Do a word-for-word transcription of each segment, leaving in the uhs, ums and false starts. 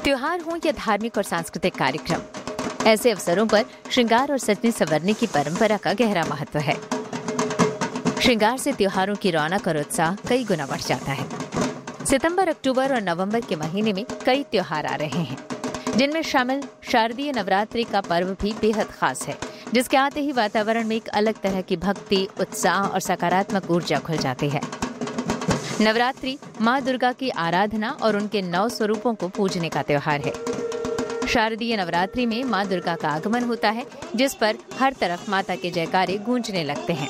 त्योहार हो या धार्मिक और सांस्कृतिक कार्यक्रम, ऐसे अवसरों पर श्रृंगार और सजने संवरने की परंपरा का गहरा महत्व है। श्रृंगार से त्योहारों की रौनक और उत्साह कई गुना बढ़ जाता है। सितंबर, अक्टूबर और नवंबर के महीने में कई त्योहार आ रहे हैं, जिनमें शामिल शारदीय नवरात्रि का पर्व भी बेहद खास है, जिसके आते ही वातावरण में एक अलग तरह की भक्ति, उत्साह और सकारात्मक ऊर्जा खुल जाती है। नवरात्रि माँ दुर्गा की आराधना और उनके नौ स्वरूपों को पूजने का त्योहार है। शारदीय नवरात्रि में माँ दुर्गा का आगमन होता है, जिस पर हर तरफ माता के जयकारे गूंजने लगते हैं।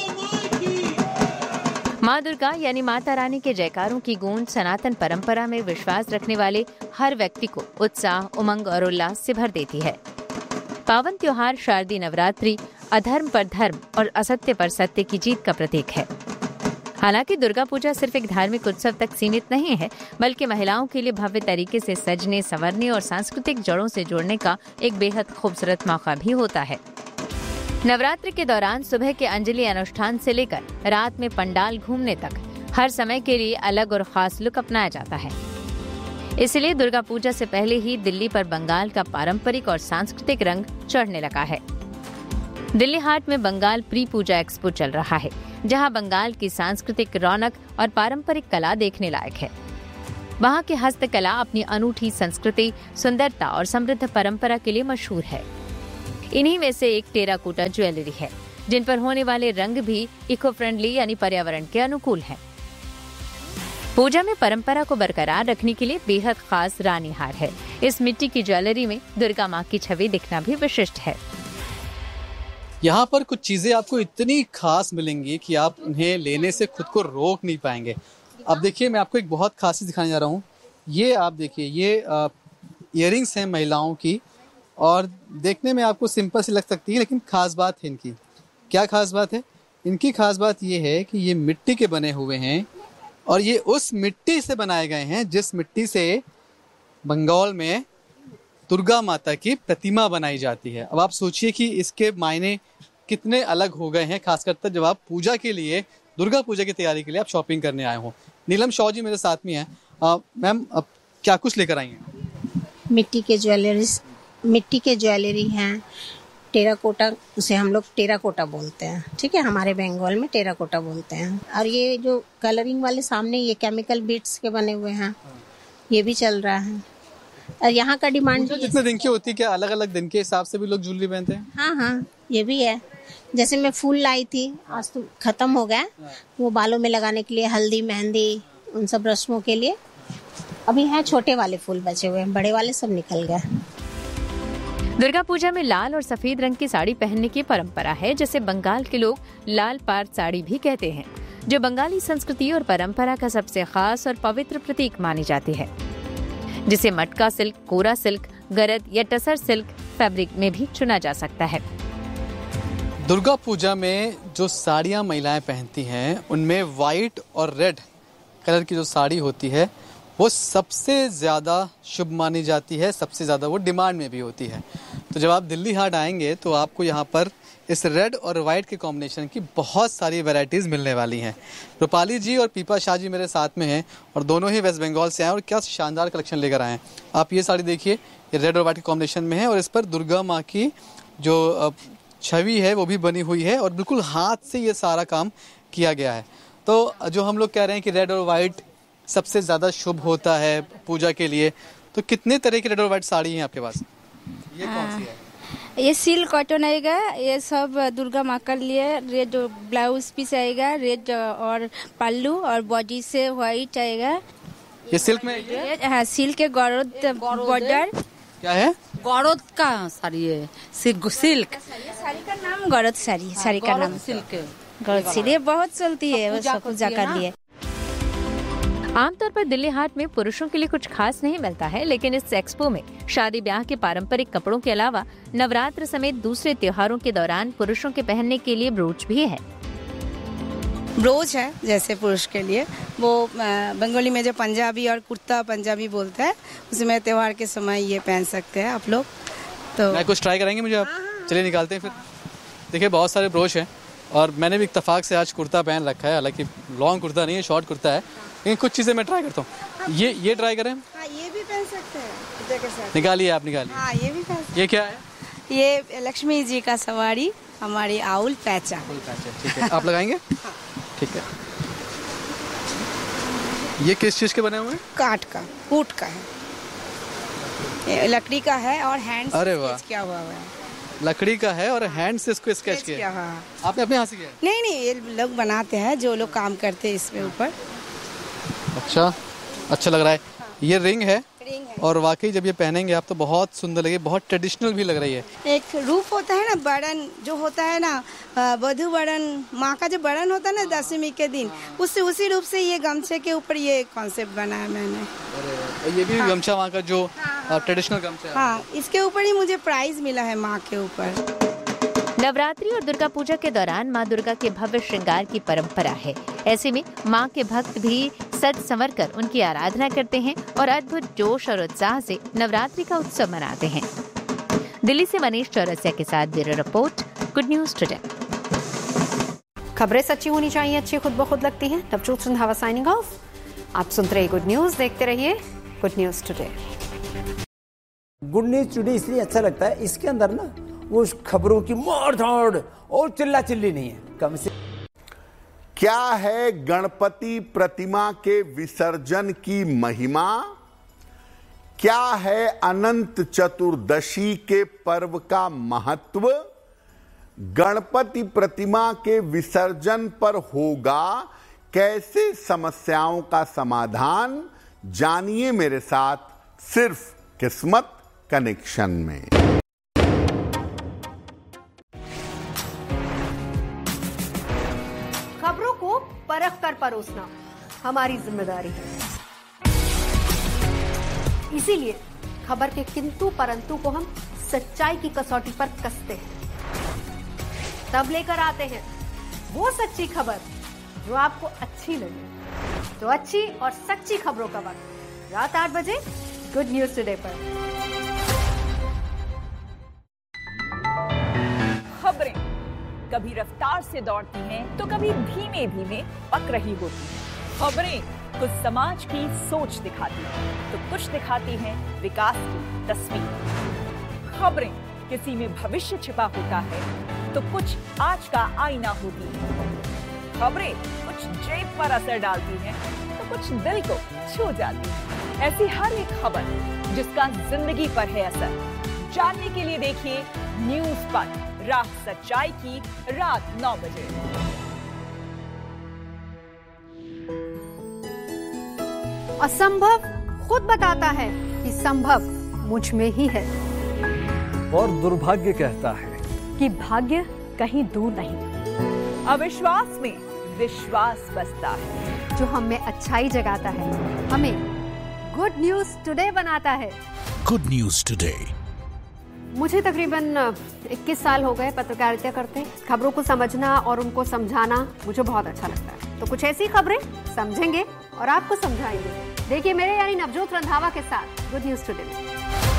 माँ दुर्गा यानी माता रानी के जयकारों की गूंज सनातन परंपरा में विश्वास रखने वाले हर व्यक्ति को उत्साह, उमंग और उल्लास से भर देती है। पावन त्योहार शारदीय नवरात्रि अधर्म पर धर्म और असत्य पर सत्य की जीत का प्रतीक है। हालांकि दुर्गा पूजा सिर्फ एक धार्मिक उत्सव तक सीमित नहीं है, बल्कि महिलाओं के लिए भव्य तरीके से सजने, संवरने और सांस्कृतिक जड़ों से जुड़ने का एक बेहद खूबसूरत मौका भी होता है। नवरात्रि के दौरान सुबह के अंजलि अनुष्ठान से लेकर रात में पंडाल घूमने तक हर समय के लिए अलग और खास लुक अपनाया जाता है। इसलिए दुर्गा पूजा से पहले ही दिल्ली पर बंगाल का पारंपरिक और सांस्कृतिक रंग चढ़ने लगा है। दिल्ली हाट में बंगाल प्री पूजा एक्सपो चल रहा है, जहां बंगाल की सांस्कृतिक रौनक और पारंपरिक कला देखने लायक है। वहां की हस्तकला अपनी अनूठी संस्कृति, सुंदरता और समृद्ध परंपरा के लिए मशहूर है। इन्हीं में से एक टेराकोटा ज्वेलरी है, जिन पर होने वाले रंग भी इको फ्रेंडली यानी पर्यावरण के अनुकूल है। पूजा में परंपरा को बरकरार रखने के लिए बेहद खास रानी हार है। इस मिट्टी की ज्वेलरी में दुर्गा माँ की छवि दिखना भी विशिष्ट है। यहाँ पर कुछ चीजें आपको इतनी खास मिलेंगी कि आप उन्हें लेने से खुद को रोक नहीं पाएंगे। अब देखिए, मैं आपको एक बहुत खास चीज दिखाने जा रहा हूँ। ये आप देखिए, ये इयररिंग्स हैं महिलाओं की, और देखने में आपको सिंपल सी लग सकती है, लेकिन खास बात है इनकी। क्या खास बात है? इनकी खास बात ये है कि ये मिट्टी के बने हुए हैं, और ये उस मिट्टी से बनाए गए हैं जिस मिट्टी से बंगाल में दुर्गा माता की प्रतिमा बनाई जाती है। अब आप सोचिए कि इसके मायने कितने अलग हो गए हैं, खासकर जब आप पूजा के लिए, दुर्गा पूजा की तैयारी के लिए आप शॉपिंग करने आए हो। नीलम शॉ जी मेरे साथ में हैं। मैम, अब क्या कुछ लेकर आई हैं? मिट्टी के ज्वेलरी मिट्टी के ज्वेलरी हैं, टेराकोटा, उसे हम लोग टेराकोटा बोलते हैं, ठीक है, हमारे बंगाल में टेराकोटा बोलते हैं। और ये जो कलरिंग वाले सामने ये केमिकल बीट्स के बने हुए हैं, ये भी चल रहा है। और यहाँ का डिमांड कितने दिन की होती है? क्या अलग अलग दिन के हिसाब से भी लोग ज्वेलरी पहनते हैं? हाँ हाँ, ये भी है। जैसे मैं फूल लाई थी, आज तो खत्म हो गया, वो बालों में लगाने के लिए, हल्दी, मेहंदी, उन सब रस्मों के लिए अभी हैं छोटे वाले फूल बचे हुए हैं, बड़े वाले सब निकल गए। दुर्गा पूजा में लाल और सफेद रंग की साड़ी पहनने की परंपरा है, जिसे बंगाल के लोग लाल पाट साड़ी भी कहते हैं, जो बंगाली संस्कृति और परंपरा का सबसे खास और पवित्र प्रतीक मानी जाती है, जिसे मटका सिल्क, कोरा सिल्क, गरद या टसर सिल्क फैब्रिक में भी चुना जा सकता है। दुर्गा पूजा में जो साड़ियां महिलाएं पहनती हैं, उनमें व्हाइट और रेड कलर की जो साड़ी होती है, वो सबसे ज़्यादा शुभ मानी जाती है, सबसे ज़्यादा वो डिमांड में भी होती है। तो जब आप दिल्ली हाट आएंगे तो आपको यहाँ पर इस रेड और वाइट के कॉम्बिनेशन की बहुत सारी वैरायटीज़ मिलने वाली हैं। रूपाली जी और पीपा शाह जी मेरे साथ में हैं, और दोनों ही वेस्ट बंगाल से आए, और क्या शानदार कलेक्शन लेकर आए हैं। आप ये साड़ी देखिए, ये रेड और वाइट के कॉम्बिनेशन में है, और इस पर दुर्गा माँ की जो छवि है वो भी बनी हुई है, और बिल्कुल हाथ से ये सारा काम किया गया है। तो जो हम लोग कह रहे हैं कि रेड और वाइट सबसे ज़्यादा शुभ होता है पूजा के लिए, तो कितने तरह की रेड और वाइट साड़ी हैं आपके पास? ये कौन सी है? ये सिल्क कॉटन आएगा, ये सब दुर्गा माँ के लिए। रेड ब्लाउज पीस आएगा, रेड और पल्लू, और बॉडी से व्हाइट आएगा। ये सिल्क में है? हाँ, सिल्क के गौरद बॉर्डर। क्या है? गौरद का साड़ी है, सिल्क। सिल्क साड़ी का नाम गौरद साड़ी, साड़ी का नाम सिल्क, गौरद सिल्क। ये बहुत चलती है, वो सब पूजा कर लिए। आमतौर पर दिल्ली हाट में पुरुषों के लिए कुछ खास नहीं मिलता है, लेकिन इस एक्सपो में शादी ब्याह के पारंपरिक कपड़ों के अलावा नवरात्र समेत दूसरे त्योहारों के दौरान पुरुषों के पहनने के लिए ब्रोच भी है। ब्रोच है जैसे पुरुष के लिए, वो बंगाली में जो पंजाबी और कुर्ता पंजाबी बोलते हैं, उसमें त्योहार के समय ये पहन सकते हैं आप लोग। तो मैं कुछ ट्राई करेंगे मुझे आप? चलिए निकालते हैं फिर। देखिए, बहुत सारे ब्रोच हैं, और मैंने भी इत्तेफाक से आज कुर्ता पहन रखा है। हालांकि लॉन्ग कुर्ता नहीं है, शॉर्ट कुर्ता है, लेकिन कुछ चीज़ें मैं ट्राई करता हूँ। ये ये ट्राई करें? हाँ, ये भी पहन सकते हैं कुर्ते के साथ। निकालिए आप, निकालिए। हाँ, ये भी पहन सकते ये क्या है? हैं। ये लक्ष्मी जी का सवारी, हमारी आउल पैचा। फुल पैच है, ठीक है। आप लगाएंगे? ठीक है। ये किस चीज के बने हुए हैं? काठ का, ऊंट का है, ये लकड़ी का है और हैंड अरे वाह, किया हुआ है। लकड़ी का है और हैंड से इसको स्केच किया। हाँ। आपने अपने हाथ से किया? नहीं नहीं, ये लोग बनाते हैं, जो लोग काम करते हैं इसमें ऊपर। अच्छा, अच्छा लग रहा है। ये रिंग है, रिंग है। और वाकई जब ये पहनेंगे आप तो बहुत सुंदर लगे, बहुत ट्रेडिशनल भी लग रही है। एक रूप होता है ना, बड़न जो होता है ना, वधु बड़न, माँ का जो बड़न होता है ना दसवीं के दिन, उससे उसी रूप से ये गमछे के ऊपर ये कॉन्सेप्ट बनाया मैंने। अरे ये भी हाँ। गमछा वहाँ का जो ट्रेडिशनल गमछा है। हाँ, इसके ऊपर ही मुझे प्राइज मिला है माँ के ऊपर। नवरात्रि और दुर्गा पूजा के दौरान माँ दुर्गा के भव्य श्रृंगार की परंपरा है। ऐसे में माँ के भक्त भी सज संवर कर उनकी आराधना करते हैं और अद्भुत जोश और उत्साह से नवरात्रि का उत्सव मनाते हैं। दिल्ली से मनीष चौरसिया के साथ bureau report, good news today. खबरें सच्ची होनी चाहिए, अच्छी खुद ब खुद लगती हैं। Navjot Randhawa signing off. आप सुनते रहिए गुड न्यूज, देखते रहिए good news today. Good news today इसलिए अच्छा लगता है, इसके अंदर ना वो खबरों की मार धाड़ और चिल्ला चिल्ली नहीं है, कम से। क्या है गणपति प्रतिमा के विसर्जन की महिमा? क्या है अनंत चतुर्दशी के पर्व का महत्व? गणपति प्रतिमा के विसर्जन पर होगा कैसे समस्याओं का समाधान? जानिए मेरे साथ सिर्फ किस्मत कनेक्शन में। खबरों को परख कर परोसना हमारी जिम्मेदारी है, इसीलिए खबर के किंतु परंतु को हम सच्चाई की कसौटी पर कसते हैं। तब लेकर आते हैं वो सच्ची खबर जो आपको अच्छी लगे। तो अच्छी और सच्ची खबरों का वक्त रात आठ बजे गुड न्यूज टुडे पर। खबरें कभी रफ्तार से दौड़ती हैं तो कभी धीमे धीमे पक रही होती हैं। खबरें कुछ समाज की सोच दिखाती हैं तो कुछ दिखाती हैं विकास की तस्वीर। खबरें किसी में भविष्य छिपा होता है तो कुछ आज का आईना होती है। खबरें कुछ जेब पर असर डालती हैं तो कुछ दिल को छू जाती है। ऐसी हर एक खबर जिसका जिंदगी पर है असर, जानने के लिए देखिए न्यूज पर राह सच्चाई की रात नौ बजे। असंभव खुद बताता है कि संभव मुझ में ही है, और दुर्भाग्य कहता है कि भाग्य कहीं दूर नहीं। अविश्वास में विश्वास बसता है, जो हमें अच्छाई जगाता है, हमें गुड न्यूज टुडे बनाता है। Good news today. मुझे तकरीबन इक्कीस साल हो गए पत्रकारिता करते। खबरों को समझना और उनको समझाना मुझे बहुत अच्छा लगता है। तो कुछ ऐसी खबरें समझेंगे और आपको समझाएंगे। देखिए मेरे यानी नवजोत रंधावा के साथ गुड न्यूज टुडे में।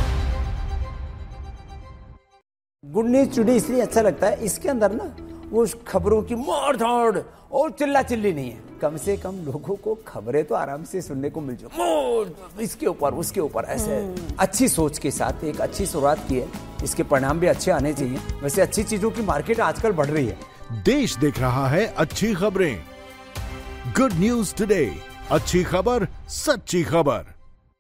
गुड न्यूज टुडे इसलिए अच्छा लगता है, इसके अंदर ना वो खबरों की मार धाड़ और चिल्ला चिल्ली नहीं है, कम से कम लोगों को खबरें तो आराम से सुनने को मिल जाए, इसके ऊपर उसके ऊपर ऐसे अच्छी सोच के साथ एक अच्छी शुरुआत की है। इसके परिणाम भी अच्छे आने चाहिए। वैसे अच्छी चीजों की मार्केट आजकल बढ़ रही है। देश देख रहा है अच्छी खबरें। गुड न्यूज टुडे, अच्छी खबर सच्ची खबर।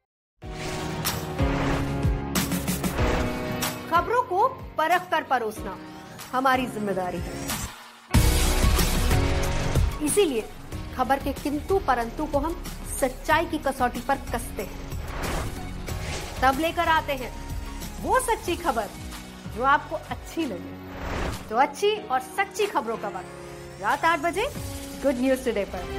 खबरों को परख कर परोसना हमारी जिम्मेदारी है, इसीलिए खबर के किंतु परंतु को हम सच्चाई की कसौटी पर कसते हैं। तब लेकर आते हैं वो सच्ची खबर जो आपको अच्छी लगे। तो अच्छी और सच्ची खबरों का वक्त रात आठ बजे गुड न्यूज टुडे पर।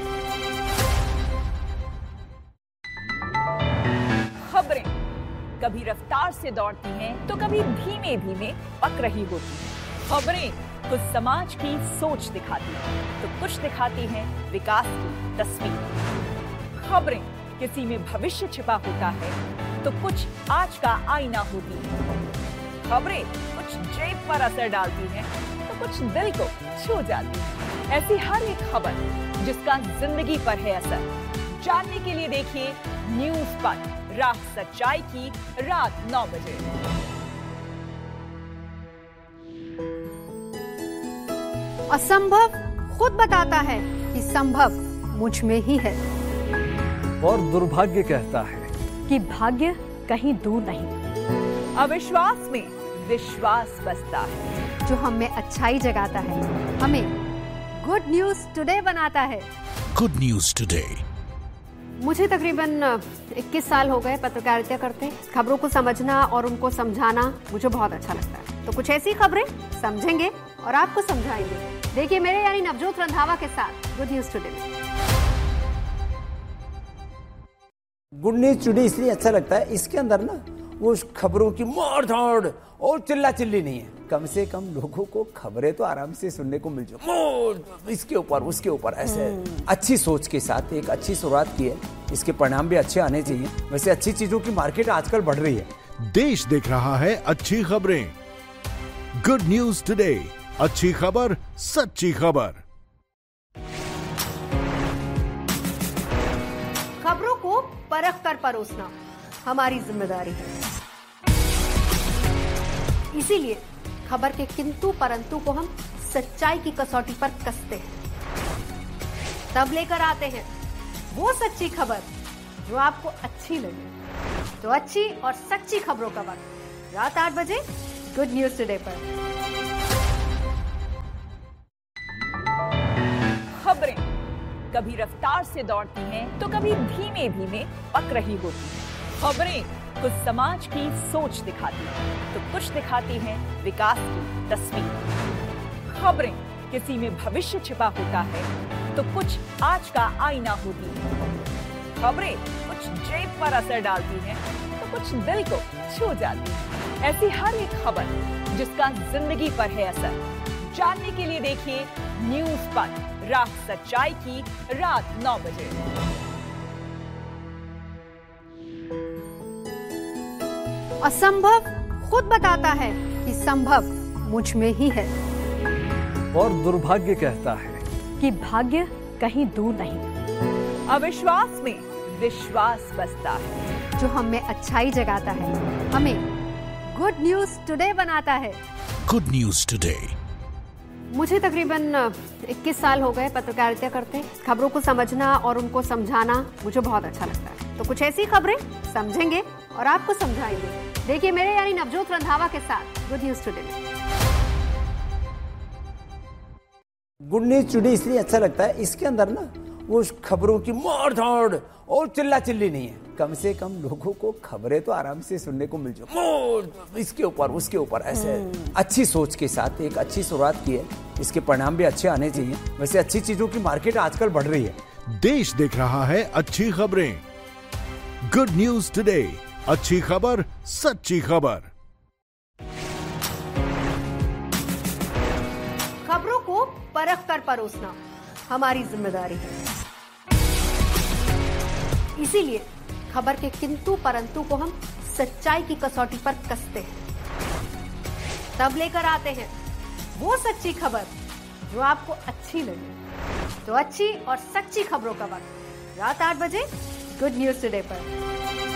खबरें कभी रफ्तार से दौड़ती हैं तो कभी धीमे धीमे पक रही होती हैं। खबरें कुछ समाज की सोच दिखाती हैं तो कुछ दिखाती हैं विकास की तस्वीर। खबरें किसी में भविष्य छिपा होता है तो कुछ आज का आईना होती है। खबरें कुछ जेब पर असर डालती हैं तो कुछ दिल को छू जाती है। ऐसी हर एक खबर जिसका जिंदगी पर है असर, जानने के लिए देखिए न्यूज पंच, राह सच्चाई की, रात नौ बजे। असंभव खुद बताता है कि संभव मुझ में ही है, और दुर्भाग्य कहता है कि भाग्य कहीं दूर नहीं। अविश्वास में विश्वास बसता है, जो हम में अच्छाई जगाता है, हमें गुड न्यूज टुडे बनाता है। Good news today. मुझे तकरीबन इक्कीस साल हो गए पत्रकारिता करते। खबरों को समझना और उनको समझाना मुझे बहुत अच्छा लगता है। तो कुछ ऐसी खबरें समझेंगे और आपको समझाएंगे। देखिए मेरे यानी नवजोत रंधावा के साथ गुड न्यूज टुडे में। गुड न्यूज टुडे इसलिए अच्छा लगता है, इसके अंदर ना वो खबरों की मार धाड़ और चिल्ला चिल्ली नहीं है। कम से कम लोगों को खबरें तो आराम से सुनने को मिल जाए, इसके ऊपर उसके ऊपर ऐसे अच्छी सोच के साथ एक अच्छी शुरुआत की है। इसके परिणाम भी अच्छे आने चाहिए। वैसे अच्छी चीजों की मार्केट आजकल बढ़ रही है। देश देख रहा है अच्छी खबरें। गुड न्यूज टुडे, अच्छी खबर, सच्ची खबर। खबरों को परख कर परोसना हमारी जिम्मेदारी है। इसीलिए खबर के किंतु परंतु को हम सच्चाई की कसौटी पर कसते हैं, तब लेकर आते हैं वो सच्ची खबर जो आपको अच्छी लगे। तो अच्छी और सच्ची खबरों का वक्त रात आठ बजे गुड न्यूज टुडे पर। खबरें कभी रफ्तार से दौड़ती हैं, तो कभी धीमे धीमे पक रही होती हैं। खबरें कुछ समाज की सोच दिखाती हैं, तो कुछ दिखाती हैं विकास की तस्वीर। खबरें किसी में भविष्य छिपा होता है, तो कुछ आज का आईना होती है। खबरें कुछ जेब पर असर डालती हैं, तो कुछ दिल को छू जाती है। ऐसी हर एक खबर जिसका जिंदगी पर है असर, जानने के लिए देखिए न्यूज पंच, राह सच्चाई की, रात नौ बजे। असंभव खुद बताता है कि संभव मुझ में ही है, और दुर्भाग्य कहता है कि भाग्य कहीं दूर नहीं। अविश्वास में विश्वास बसता है, जो हम में अच्छाई जगाता है, हमें गुड न्यूज टुडे बनाता है। Good news today. मुझे तकरीबन इक्कीस साल हो गए पत्रकारिता करते। खबरों को समझना और उनको समझाना मुझे बहुत अच्छा लगता है। तो कुछ ऐसी खबरें समझेंगे और आपको समझाएंगे। देखिए मेरे यानी नवजोत रंधावा के साथ गुड न्यूज टुडे में। गुड न्यूज टुडे इसलिए अच्छा लगता है, इसके अंदर ना वो खबरों की मार धाड़ और चिल्ला चिल्ली नहीं है। कम से कम लोगों को खबरें तो आराम से सुनने को मिल जाए, इसके ऊपर उसके ऊपर ऐसे अच्छी सोच के साथ एक अच्छी शुरुआत की है। इसके परिणाम भी अच्छे आने चाहिए। वैसे अच्छी चीजों की मार्केट आजकल बढ़ रही है। देश देख रहा है अच्छी खबरें। गुड न्यूज टुडे, अच्छी खबर, सच्ची खबर। खबरों को परख कर परोसना हमारी जिम्मेदारी है। इसीलिए खबर के किंतु परंतु को हम सच्चाई की कसौटी पर कसते हैं, तब लेकर आते हैं वो सच्ची खबर जो आपको अच्छी लगे। तो अच्छी और सच्ची खबरों का वक्त रात आठ बजे गुड न्यूज टुडे पर।